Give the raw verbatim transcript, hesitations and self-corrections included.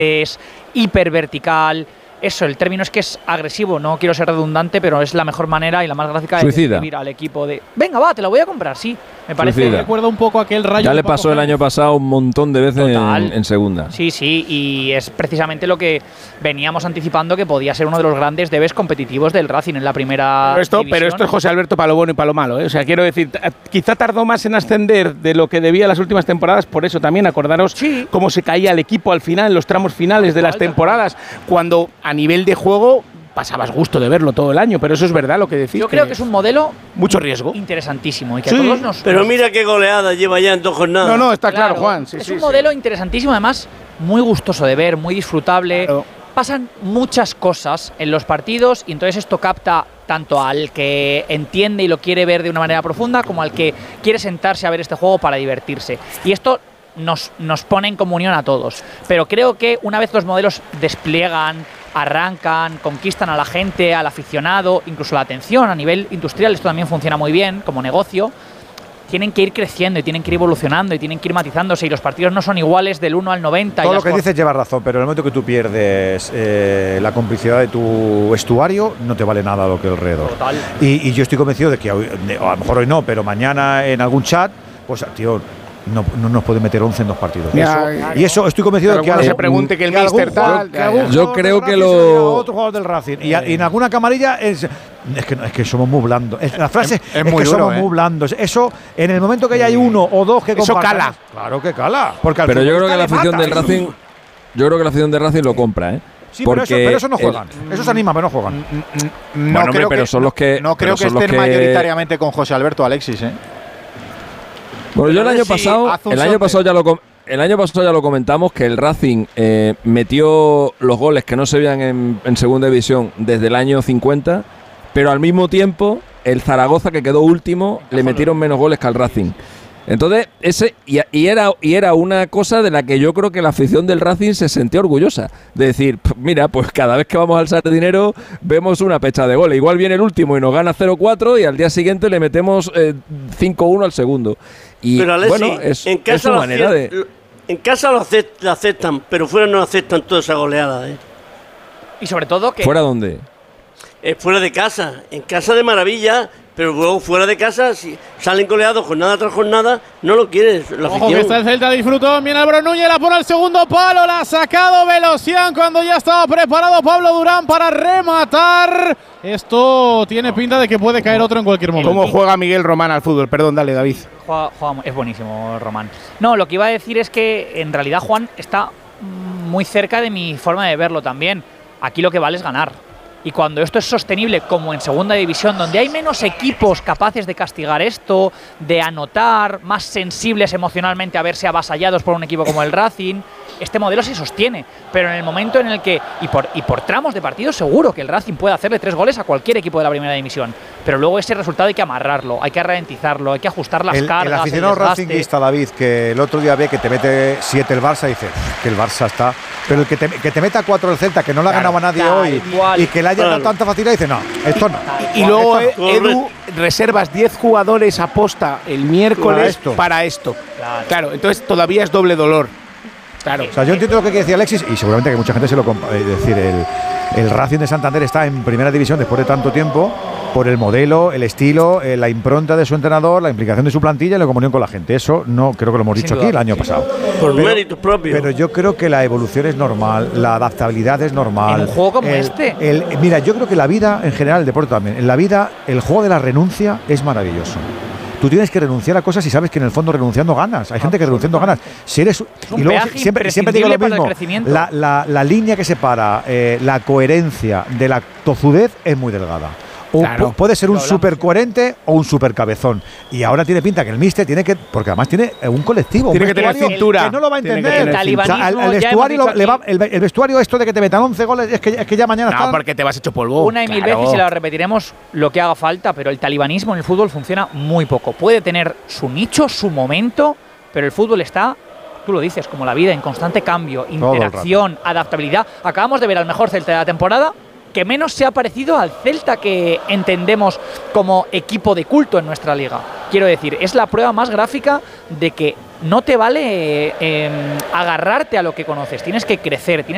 es hiper vertical. Eso, el término es que es agresivo, no quiero ser redundante, pero es la mejor manera y la más gráfica de Suicida. describir al equipo de venga, va, te lo voy a comprar, sí. Me parece. Suicida. Recuerda un poco aquel rayo. Ya le pasó el año pasado un montón de veces en, en segunda. Sí, sí, y es precisamente lo que veníamos anticipando, que podía ser uno de los grandes debes competitivos del Racing en la primera pero esto, división. pero esto es José Alberto para lo bueno y para lo malo, ¿eh? O sea, quiero decir, quizá tardó más en ascender de lo que debía las últimas temporadas, por eso también acordaros sí. cómo se caía el equipo al final, en los tramos finales de las temporadas, cuando a nivel de juego pasabas gusto de verlo todo el año, pero eso es verdad lo que decís. Yo creo que es un modelo mucho riesgo, interesantísimo y que sí. a todos nos. Pero mira qué goleada lleva ya en dos jornadas. No, no, está claro, claro, Juan. Sí, es sí, un sí. modelo interesantísimo, además muy gustoso de ver, muy disfrutable. Claro. Pasan muchas cosas en los partidos y entonces esto capta tanto al que entiende y lo quiere ver de una manera profunda como al que quiere sentarse a ver este juego para divertirse. Y esto nos, nos pone en comunión a todos. Pero creo que una vez los modelos despliegan, arrancan, conquistan a la gente, al aficionado, incluso la atención a nivel industrial, esto también funciona muy bien como negocio, tienen que ir creciendo y tienen que ir evolucionando y tienen que ir matizándose y los partidos no son iguales del uno al noventa. Todo y lo que por... dices lleva razón, pero en el momento que tú pierdes eh, la complicidad de tu vestuario, no te vale nada lo que alrededor. Total. Y, y yo estoy convencido de que hoy, a lo mejor hoy no, pero mañana en algún chat, pues tío, no, no nos puede meter once en dos partidos. Ya, eso, ya, y eso estoy convencido de que alguno algo, se pregunte que el que algún míster jugador- tal, que ya, algún ya. Yo jugador creo del que Racing se lo diga a lo- otro jugador del Racing. Y, a- y en alguna camarilla es, es, que, es que somos muy blandos. Es- la frase Es- es, es que muy duro, somos ¿eh? muy blandos. Eso, en el momento que ya hay uno o dos que Eso compartan- cala. Claro que cala. Porque al Pero yo creo que futbolista la le afición mata del eso. Racing, yo creo que la afición del Racing lo compra, ¿eh? Sí, pero eso, Porque pero eso no el- juegan. Eso se anima, pero no juegan. No Bueno, hombre, creo pero que, son los que- No creo pero que son los estén que- mayoritariamente con José Alberto Alexis, ¿eh? Bueno, yo el A ver año si pasado, hace un el año sorteo. pasado ya lo com- el año pasado ya lo comentamos que el Racing eh, metió los goles que no se veían en, en segunda división desde el año cincuenta, pero al mismo tiempo el Zaragoza, que quedó último, le metieron menos goles que al Racing. Entonces, ese y, y era y era una cosa de la que yo creo que la afición del Racing se sentía orgullosa. De decir, "P- mira, pues cada vez que vamos a alzar dinero vemos una pecha de goles. Igual viene el último y nos gana cero cuatro y al día siguiente le metemos eh, cinco uno al segundo. Y Pero Alexis, bueno, es, en es casa su lo manera acie- de... En casa lo acep- lo aceptan, pero fuera no aceptan toda esa goleada, ¿eh? Y sobre todo que ¿Fuera dónde? Eh, fuera de casa, en casa de maravilla, pero luego fuera de casa, si salen goleados jornada tras jornada, no lo quieres. La Ojo que afición. está el Celta, disfrutó. Viene Álvaro Núñez, la pone al segundo palo, la ha sacado Velocián cuando ya estaba preparado Pablo Durán para rematar. Esto tiene pinta de que puede caer otro en cualquier momento. ¿Cómo juega Miguel Román al fútbol? Perdón, dale, David. Juega- juega mu- es buenísimo, Román. No, lo que iba a decir es que en realidad Juan está mm, muy cerca de mi forma de verlo también. Aquí lo que vale es ganar. Y cuando esto es sostenible, como en segunda división, donde hay menos equipos capaces de castigar esto, de anotar, más sensibles emocionalmente a verse avasallados por un equipo como el Racing, este modelo se sostiene. Pero en el momento en el que, y por, y por tramos de partido, seguro que el Racing puede hacerle tres goles a cualquier equipo de la primera división. Pero luego ese resultado hay que amarrarlo, hay que ralentizarlo, hay que ajustar las El, cargas. el aficionado desgaste. racinguista, David, que el otro día ve que te mete siete el Barça, dice que el Barça está. Pero el que te, que te meta cuatro el Celta, que no le ha ganado a nadie tal hoy cual. y que le haya dado Claro. tanta facilidad, dice no, esto no. Y luego, eh, Correcto. Edu, reservas diez jugadores a posta el miércoles Para esto. para esto. Claro. Claro, entonces todavía es doble dolor. Claro. O sea, yo entiendo lo que decía Alexis y seguramente que mucha gente se lo compa- Es decir, el, el Racing de Santander está en primera división después de tanto tiempo por el modelo, el estilo, eh, la impronta de su entrenador, la implicación de su plantilla y la comunión con la gente. Eso no creo que lo hemos Sin dicho duda. aquí el año pasado. Por Pero- méritos propios. Pero yo creo que la evolución es normal, la adaptabilidad es normal. En un juego como El- este. el- mira, yo creo que la vida, en general, el deporte también, en la vida, el juego de la renuncia es maravilloso. Tú tienes que renunciar a cosas y sabes que en el fondo renunciando ganas. Hay gente que renunciando ganas. Si eres, un y luego peaje siempre, siempre digo lo imprescindible para el mismo. crecimiento. La, la- la línea que separa eh, la coherencia de la tozudez es muy delgada. O Claro. pu- puede ser un Lo hablamos. súper coherente o un súper cabezón. Y ahora tiene pinta que el míster tiene que. Porque además tiene eh, un colectivo. Tiene un que tener vestuario cintura. Que no lo va a Tiene que entender. tener O sea, cintura. al- al Talibanismo, ya vestuario hemos lo- le dicho va- el, el vestuario esto de que te metan once goles es que, es que ya mañana No, están. porque te vas hecho polvo. Una y mil Claro. veces y la repetiremos lo que haga falta, pero el talibanismo en el fútbol funciona muy poco. Puede tener su nicho, su momento, pero el fútbol está, tú lo dices, como la vida, en constante cambio, el interacción, adaptabilidad. Acabamos de ver al mejor Celta de la temporada, que menos se ha parecido al Celta que entendemos como equipo de culto en nuestra liga. Quiero decir, es la prueba más gráfica de que no te vale eh, em, agarrarte a lo que conoces, tienes que crecer, tienes